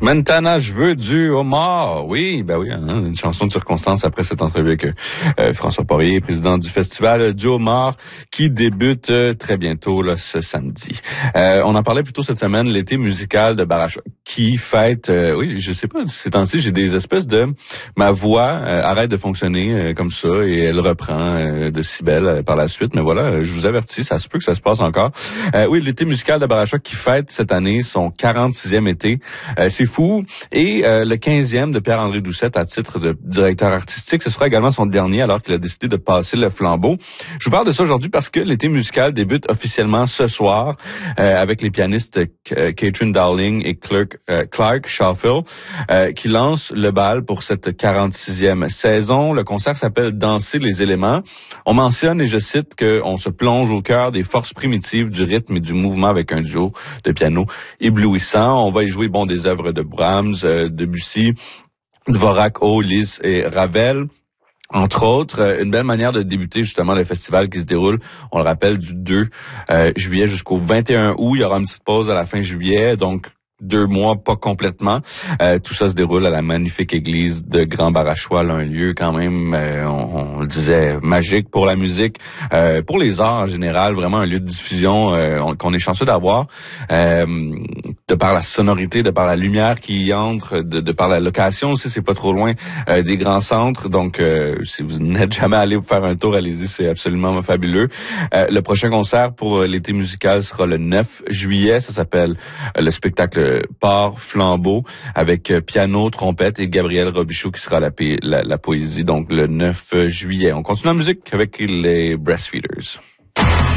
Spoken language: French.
Montana, je veux du homard. Oui, ben oui, hein, une chanson de circonstance après cette entrevue avec François Poirier, président du Festival du homard, qui débute très bientôt là, ce samedi. On en parlait plus tôt cette semaine, l'été musical de Bar à Choix, qui fête, oui, je sais pas, ces temps-ci, j'ai des espèces de... Ma voix arrête de fonctionner comme ça et elle reprend de si belle par la suite. Mais voilà, je vous avertis, ça se peut que ça se passe encore. Oui, l'été musical de Bar à Choix qui fête cette année son 46e été. C'est fou. Et le 15e de Pierre-André Doucette à titre de directeur artistique. Ce sera également son dernier alors qu'il a décidé de passer le flambeau. Je vous parle de ça aujourd'hui parce que l'été musical débute officiellement ce soir avec les pianistes Catherine Dowling et Clark Schaufel qui lancent le bal pour cette 46e saison. Le concert s'appelle Danser les éléments. On mentionne, et je cite, qu'on se plonge au cœur des forces primitives du rythme et du mouvement avec un duo de piano éblouissant. On va y jouer des œuvres de Brahms, Debussy, Dvorak, Liszt et Ravel. Entre autres, une belle manière de débuter justement le festival qui se déroule, on le rappelle, du 2 juillet jusqu'au 21 août. Il y aura une petite pause à la fin juillet, donc 2 mois, pas complètement. Tout ça se déroule à la magnifique église de Grand Bar à Choix, un lieu quand même, on le disait, magique pour la musique, pour les arts en général, vraiment un lieu de diffusion qu'on est chanceux d'avoir, de par la sonorité, de par la lumière qui y entre, de par la location aussi, c'est pas trop loin des grands centres, donc si vous n'êtes jamais allé vous faire un tour, allez-y, c'est absolument fabuleux. Le prochain concert pour l'été musical sera le 9 juillet, ça s'appelle le spectacle Port Flambeau avec piano, trompette et Gabriel Robichaud qui sera la poésie, donc le 9 juillet. On continue la musique avec les Breastfeeders.